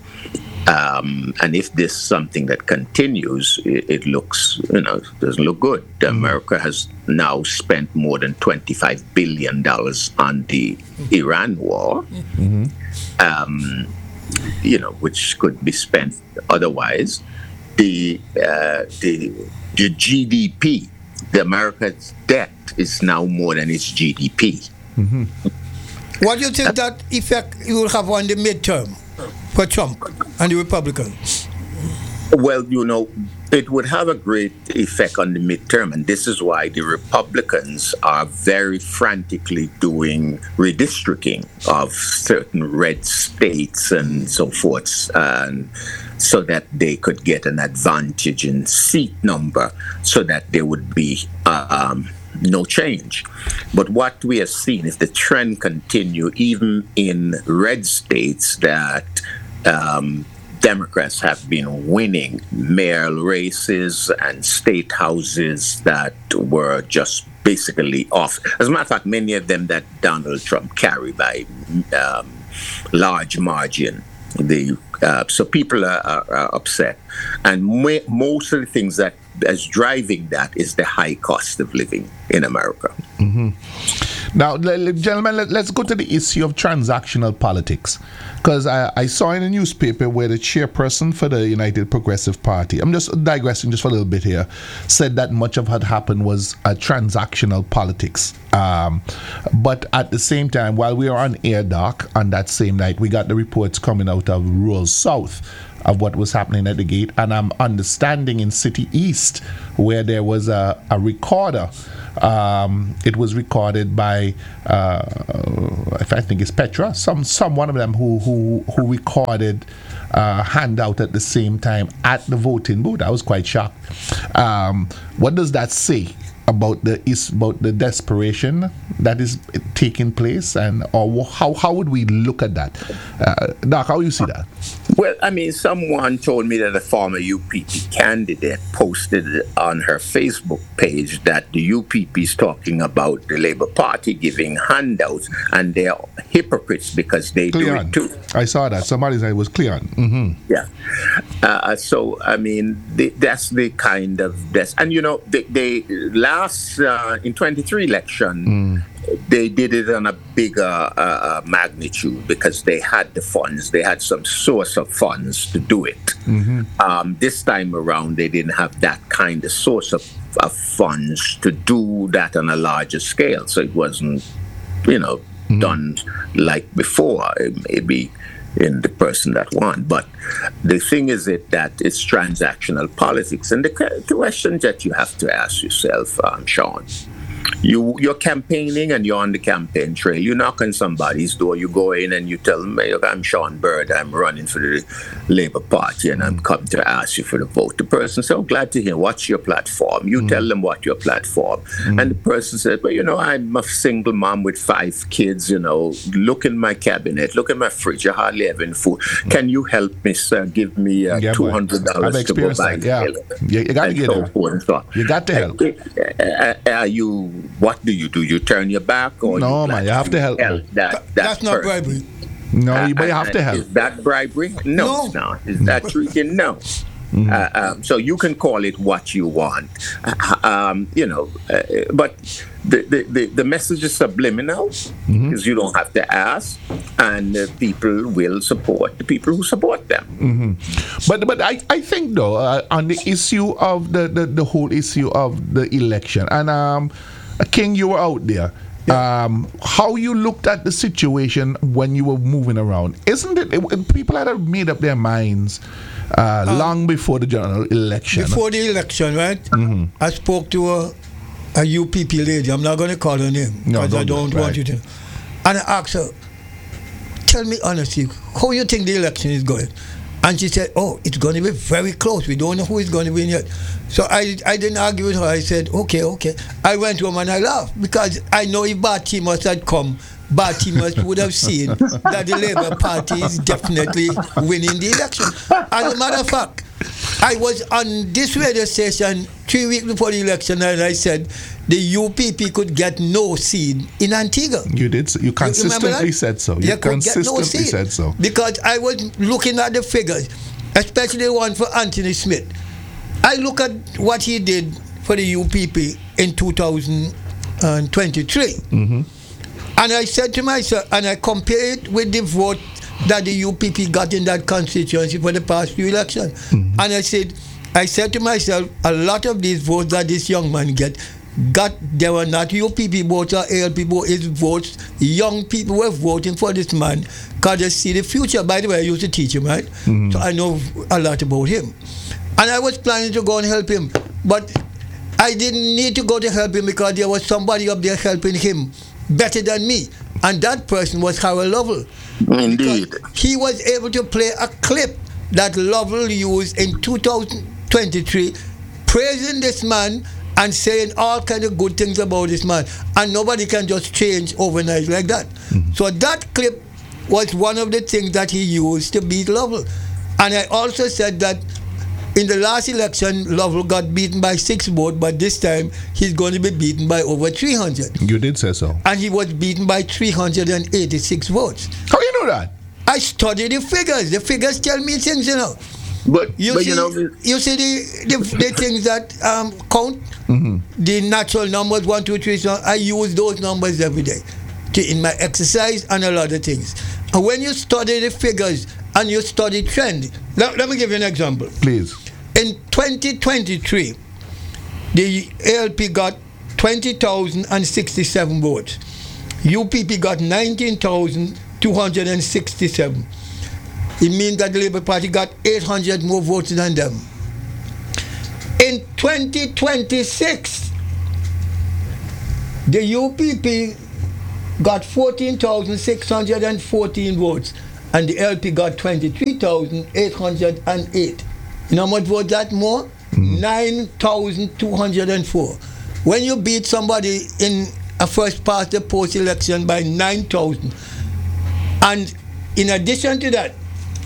Um, and if this is something that continues, it, it looks, you know, doesn't look good. America has now spent more than twenty-five billion dollars on the Iran war, Mm-hmm. um, you know, which could be spent otherwise. The, uh, the, the G D P, the America's debt is now more than its G D P. Mm-hmm. What do you think that effect it will have on the midterm for Trump and the Republicans? Well, you know, it would have a great effect on the midterm, and this is why the Republicans are very frantically doing redistricting of certain red states and so forth, and so that they could get an advantage in seat number, so that there would be um, no change. But what we have seen, if the trend continue, even in red states, that um, Democrats have been winning mayoral races and state houses that were just basically off. As a matter of fact, many of them that Donald Trump carried by um, large margin. The uh, so people are, are, are upset, and mo- most of the things that is driving that is the high cost of living in America. Mm-hmm. Now, l- l- gentlemen, let, let's go to the issue of transactional politics. Because I, I saw in a newspaper where the chairperson for the United Progressive Party, I'm just digressing just for a little bit here, said that much of what happened was a transactional politics. Um, but at the same time, while we were on air, Doc, on that same night, we got the reports coming out of rural South of what was happening at the gate. And I'm understanding in City East, where there was a, a recorder. Um, it was recorded by, uh, I think it's Petra, some some one of them who who who recorded uh, handout at the same time at the voting booth. I was quite shocked. Um, what does that say about the is about the desperation that is taking place, and or how how would we look at that, uh, Doc? How you see that? Well, I mean, someone told me that a former U P P candidate posted on her Facebook page that the U P P is talking about the Labour Party giving handouts, and they're hypocrites because they Cleon. do it too. I saw that. Somebody said it was Cleon. Mm-hmm. Yeah. Uh, so, I mean, the, that's the kind of this. And, you know, they, they last, uh, in twenty-three election, mm. they did it on a bigger uh, magnitude because they had the funds. They had some source of funds to do it. Mm-hmm. Um, this time around, they didn't have that kind of source of, of funds to do that on a larger scale. So it wasn't, you know, mm-hmm. done like before, maybe in the person that won. But the thing is it that it's transactional politics. And the, the question that you have to ask yourself, um, Sean, you, you're campaigning and you're on the campaign trail. You knock on somebody's door, you go in and you tell them, hey, I'm Sean Bird, I'm running for the Labour Party and I'm come to ask you for the vote. The person says, oh, glad to hear, what's your platform? You mm. tell them what your platform. Mm. And the person says, well, you know, I'm a single mom with five kids, you know, look in my cabinet, look in my fridge, I hardly have any food. Mm. Can you help me, sir, give me uh, yeah, two hundred dollars to go buy yeah. You, you got to get so it. So you got to help. Uh, are you, what do you do? You turn your back? Or no, you man, you have to help. help that, that That's not person? bribery. No, Uh, but you have uh, to help. Is that bribery? No, No. it's not. Is that treating? No. Mm-hmm. Uh, um, so you can call it what you want, uh, um, you know, uh, but the, the, the, the message is subliminal because mm-hmm. you don't have to ask, and uh, people will support the people who support them. Mm-hmm. But but I, I think, though, uh, on the issue of the, the, the whole issue of the election, and um, King, you were out there. Yeah. Um, how you looked at the situation when you were moving around, isn't it? it people had made up their minds uh, um, long before the general election. Before the election, right? Mm-hmm. I spoke to a, a U P P lady. I'm not going to call her name because no, I don't want right. you to. And I asked her, "Tell me honestly, how you think the election is going?" And she said, oh, it's going to be very close. We don't know who is going to win yet. So I I didn't argue with her. I said, okay, okay. I went home and I laughed because I know if Bartimus had come, Bartimus would have seen that the Labour Party is definitely winning the election. As a matter of fact, I was on this radio station three weeks before the election and I said the U P P could get no seat in Antigua. You did. You consistently you said so. You they consistently no said so. Because I was looking at the figures, especially the one for Anthony Smith. I look at what he did for the U P P in two thousand twenty-three. Mm-hmm. And I said to myself, and I compare it with the vote that the U P P got in that constituency for the past few elections. Mm-hmm. And I said, I said to myself, a lot of these votes that this young man get, got, they were not U P P votes or A L P votes, it's votes, young people were voting for this man because they see the future. By the way, I used to teach him, right? Mm-hmm. So I know a lot about him. And I was planning to go and help him. But I didn't need to go to help him because there was somebody up there helping him better than me. And that person was Harold Lovell. Indeed. Because he was able to play a clip that Lovell used in two thousand twenty-three, praising this man and saying all kind of good things about this man. And nobody can just change overnight like that. Mm-hmm. So that clip was one of the things that he used to beat Lovell. And I also said that in the last election, Lovell got beaten by six votes, but this time he's going to be beaten by over three hundred. You did say so. And he was beaten by three hundred eighty-six votes. How you know that? I studied the figures. The figures tell me things, you know. But You but see, you know, you see the, the, the things that um, count, the natural numbers one, two, three. So I use those numbers every day to, in my exercise and a lot of things. And when you study the figures and you study trend, let, let me give you an example. Please. In twenty twenty-three, the A L P got twenty thousand sixty-seven votes. U P P got nineteen thousand two hundred sixty-seven. It means that the Labour Party got eight hundred more votes than them. In twenty twenty-six, the U P P got fourteen thousand six hundred fourteen votes, and the L P got twenty-three thousand eight hundred eight. You know how much votes that more? Mm. nine thousand two hundred four. When you beat somebody in a first past the post election by nine thousand, and in addition to that,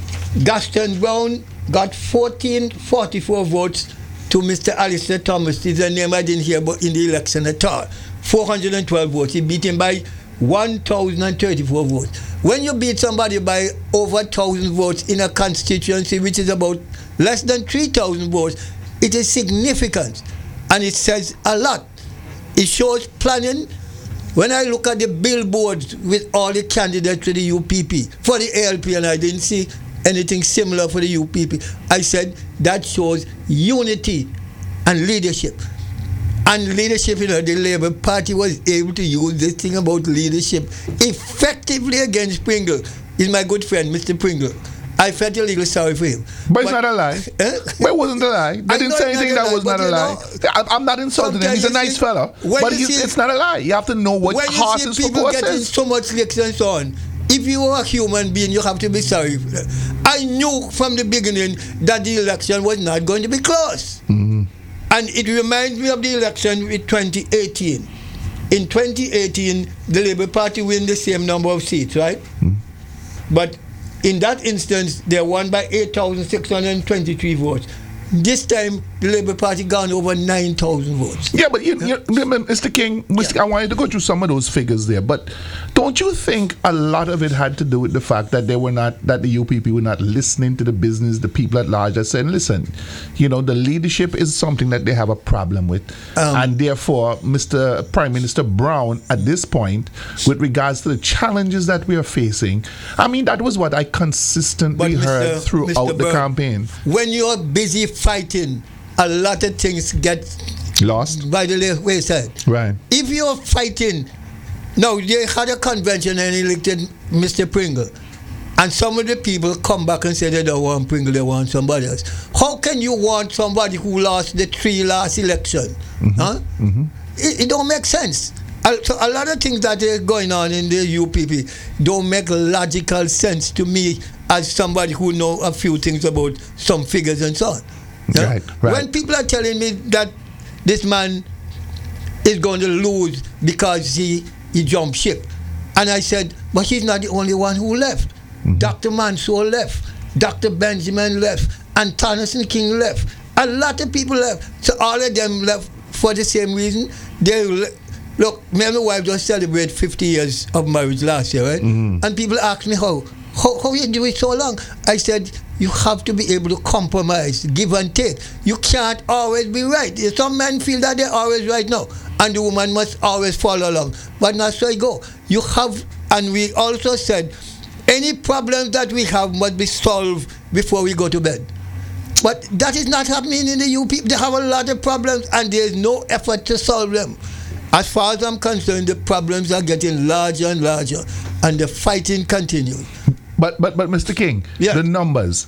Gaston Brown got fourteen forty-four votes to Mister Alistair Thomas. It's a name I didn't hear about in the election at all. four hundred twelve votes. He beat him by one thousand thirty-four votes. When you beat somebody by over one thousand votes in a constituency which is about less than three thousand votes, it is significant. And it says a lot. It shows planning. When I look at the billboards with all the candidates to the U P P for the A L P, and I didn't see anything similar for the U P P, I said that shows unity and leadership. And leadership, you know, the Labour Party was able to use this thing about leadership effectively against Pringle. He's my good friend, Mister Pringle. I felt a little sorry for him. But, but it's not a lie. Eh? But it wasn't a lie. They I didn't say anything that was not a lie. Know, I, I'm not insulting him. He's a nice see, fella. But he's, see, it's not a lie. You have to know what horses for people getting so much licks and so on. If you are a human being, you have to be sorry. I knew from the beginning that the election was not going to be close. Mm-hmm. And it reminds me of the election in twenty eighteen. In twenty eighteen, the Labour Party win the same number of seats, right? Mm-hmm. But in that instance, they won by eight thousand six hundred twenty-three votes. This time, the Labour Party gone over nine thousand votes. Yeah, but you, you, Mister King, Mister Yeah. I wanted to go through some of those figures there. But don't you think a lot of it had to do with the fact that they were not, that the U P P were not listening to the business, the people at large, that said, listen, you know, the leadership is something that they have a problem with, um, and therefore, Mister Prime Minister Brown, at this point, with regards to the challenges that we are facing, I mean, that was what I consistently heard Mister throughout Mister the Brown, campaign. When you're busy fighting, a lot of things get lost by the wayside. Right. If you're fighting, now they had a convention and elected Mister Pringle, and some of the people come back and say they don't want Pringle, they want somebody else. How can you want somebody who lost the three last election? Mm-hmm. Huh? Mm-hmm. It, it don't make sense. So a lot of things that are going on in the U P P don't make logical sense to me as somebody who know a few things about some figures and so on. Yeah? Right, right. When people are telling me that this man is going to lose because he, he jumped ship, and I said, but he's not the only one who left. Mm-hmm. Doctor Mansour left, Doctor Benjamin left, and Tonneson King left. A lot of people left. So all of them left for the same reason. They look, me and my wife just celebrated fifty years of marriage last year, right? Mm-hmm. And people ask me how. How, how you do it so long? I said, you have to be able to compromise, give and take. You can't always be right. Some men feel that they're always right now, and the woman must always follow along. But not so it go. You have, and we also said, any problems that we have must be solved before we go to bed. But that is not happening in the U P. They have a lot of problems, and there is no effort to solve them. As far as I'm concerned, the problems are getting larger and larger, and the fighting continues. But but but Mister King, yeah. the numbers,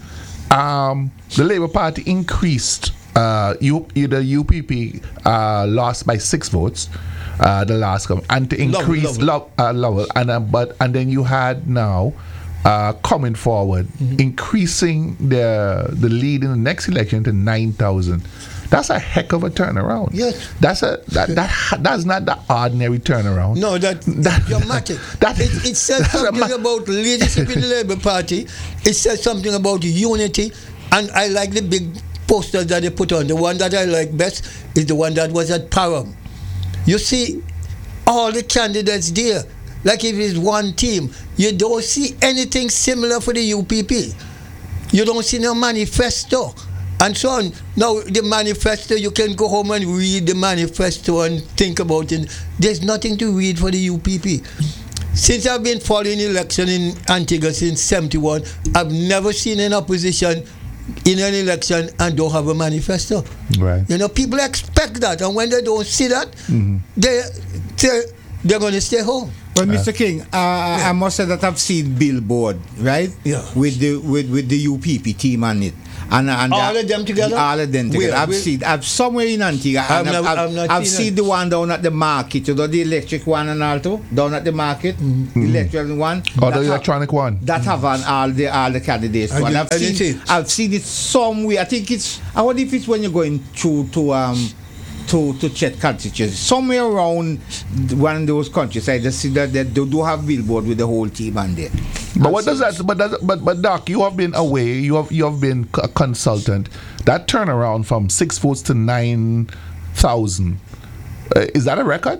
um, the Labour Party increased. Uh, U, the U P P uh, lost by six votes. Uh, the last come and to increase Lovell, uh, Lovell, and uh, but and then you had now uh, coming forward, mm-hmm. increasing the the lead in the next election to nine thousand. That's a heck of a turnaround. Yes, that's a that, that that's not the ordinary turnaround. No, that, that dramatic. That, it, it says something ma- about leadership in the Labour Party. It says something about unity, and I like the big posters that they put on. The one that I like best is the one that was at Parham. You see, all the candidates there. Like if it's one team, you don't see anything similar for the U P P. You don't see no manifesto. And so on. Now, the manifesto, you can go home and read the manifesto and think about it. There's nothing to read for the U P P. Since I've been following election in Antigua since seventy-one, I've never seen an opposition in an election and don't have a manifesto. Right. You know, people expect that, and when they don't see that, mm-hmm. they, they're, they're going to stay home. Well, Mister King, uh, yeah. I must say that I've seen billboard, right? Yeah. With the with, with the U P P team on it. And, and all uh, of them together? All of them together. Where? I've Where? seen, I've somewhere in Antigua. I've, and never, I've, I've, not I've seen, seen the one down at the market, you know, the electric one and all too, down at the market, mm-hmm. the electric one. Oh, the electronic have, one. That have on all the all the candidates. I one. did, I've I seen, see. I've seen it somewhere. I think it's. I wonder if it's when you're going through to um. To, to check constituency somewhere around one of those countries. I just see that, that they do have billboard with the whole team on there. But what does that? But does, but but Doc, you have been away. You have you have been a consultant. That turnaround from six votes to nine thousand. Uh, is that a record?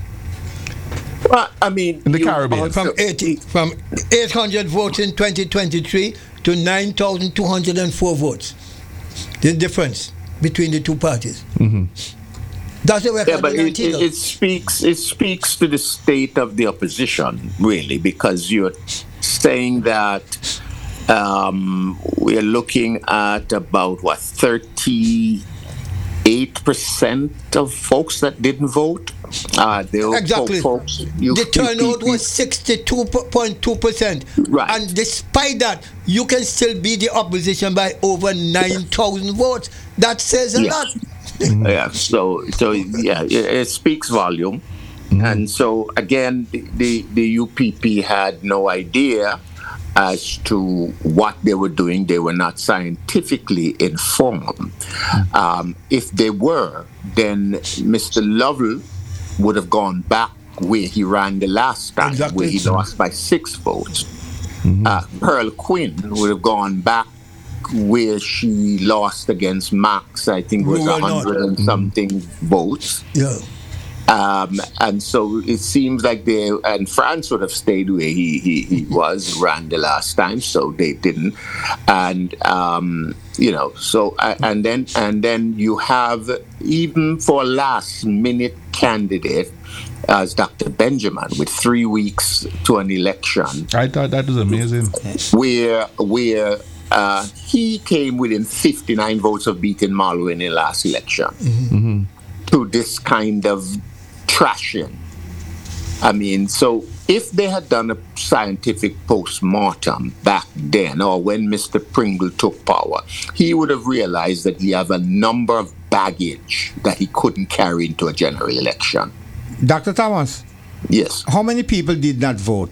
Well, I mean, in the Caribbean, from eighty from eight hundred votes in twenty twenty-three to nine thousand two hundred and four votes. The difference between the two parties. Mm-hmm. That's a record. Yeah, but in it, it, it speaks it speaks to the state of the opposition, really, because you're saying that um, we're looking at about what thirty-eight percent of folks that didn't vote. Uh, exactly. Folks, you, the turnout was sixty-two point two percent. Right. And despite that, you can still beat the opposition by over nine thousand votes. That says a yeah. lot. Mm-hmm. Yeah, so so yeah, it, it speaks volume, mm-hmm. and so again, the, the the U P P had no idea as to what they were doing. They were not scientifically informed. Mm-hmm. Um, if they were, then Mister Lovell would have gone back where he ran the last time, exactly. where he lost by six votes. Mm-hmm. Uh, Pearl Quinn would have gone back where she lost against Max, I think it was a hundred and something mm-hmm. votes. Yeah. Um, and so it seems like they, and France would have stayed where he, he, he was, ran the last time, so they didn't. And, um, you know, so, uh, and then, and then you have, even for last minute candidate, as Doctor Benjamin, with three weeks to an election. I thought that was amazing. Where, where, Uh, he came within fifty-nine votes of beating Marlowe in the last election. Mm-hmm. To this kind of trashing. I mean, so if they had done a scientific post-mortem back then, or when Mister Pringle took power, he would have realized that he had a number of baggage that he couldn't carry into a general election. Doctor Thomas? Yes. How many people did not vote?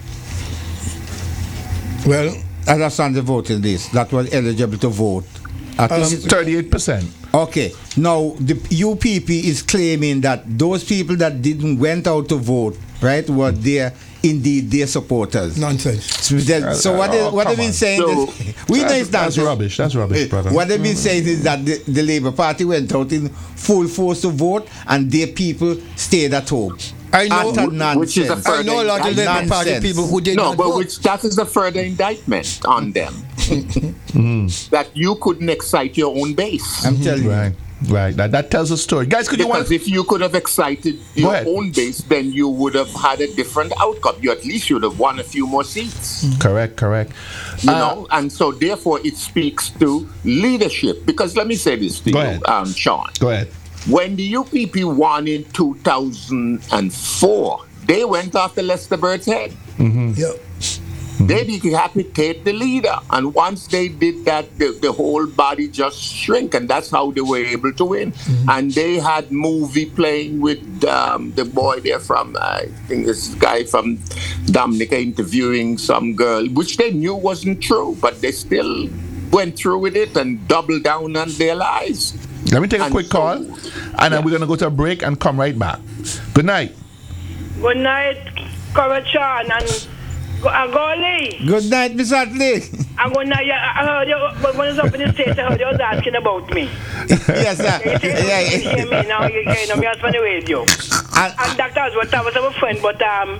Well, as I stand the voting list, that was eligible to vote. I think um, thirty-eight percent. Okay. Now, the U P P is claiming that those people that didn't went out to vote, right, were there indeed their supporters. Nonsense. So, that, so what, they, oh, what they've been on. saying So, is, we know it's That's not rubbish. That's rubbish, brother. What they've been saying is that the, the Labour Party went out in full force to vote and their people stayed at home. I know, which is a further I know a lot of Labour Party people who did no, not but vote. which that is a further indictment on them. mm. That you couldn't excite your own base. I'm telling right. you. Right, that, that tells a story. Guys, could because you want... if you could have excited your own base, then you would have had a different outcome. You at least should have won a few more seats. Mm-hmm. Correct, correct. You uh, know, and so therefore it speaks to leadership. Because let me say this to Go you, ahead. um, Sean. Go ahead. When the U P P won in two thousand four, they went after Lester Bird's head. Mm-hmm. Yeah. Mm-hmm. They decapitate the leader, and once they did that, the, the whole body just shrink, and that's how they were able to win. Mm-hmm. And they had movie playing with um, the boy there from, uh, I think this guy from Dominica interviewing some girl, which they knew wasn't true, but they still went through with it and doubled down on their lies. Let me take a and quick so, call, and yeah. then we're going to go to a break and come right back. Good night. Good night, Correct Sean and Goli. Good night, Miss Atley. I'm going to, I heard you, when I was up in the States, I heard you was asking about me. Yes, sir. You say, yeah, you hear me now, you kind of me ask on the radio. And, and Doctor Oswald, I was a friend, but um,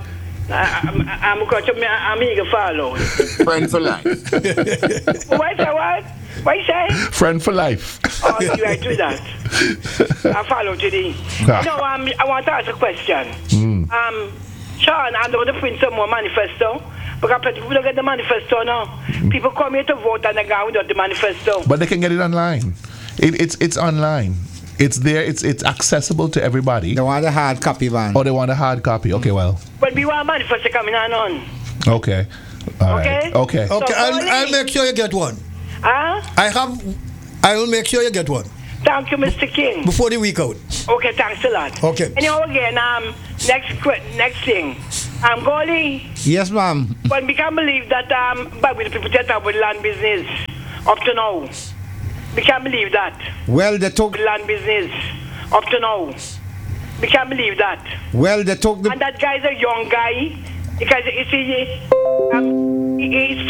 I'm, I'm going to I'm eager follow. Friend for life. What say what? What you say? Friend for life. Oh, you right to that. I follow today. Ah. No, um, I want to ask a question. Mm. Um, Sean, I'm going to print some more manifesto. Because people don't get the manifesto now. Mm. People come here to vote and they go without the manifesto. But they can get it online. It, it's it's online. It's there. It's it's accessible to everybody. They want a hard copy, man. Or they want a hard copy. Okay, well. But we want manifesto coming on. on. Okay. All Okay? right. Okay. Okay, So, I'll, Bonnie- I'll make sure you get one. Huh? I have. I will make sure you get one Thank you, Mister King. before the week out. Okay, thanks a lot. Okay. Anyhow, again, um, next que- next thing. Um, Goli, Yes, ma'am. but we can't believe that um, but with the people that have with land business up to now. We can't believe that. Well, they took. With land business up to now. We can't believe that. Well, they took the. And that guy's a young guy because you see, um, he- he's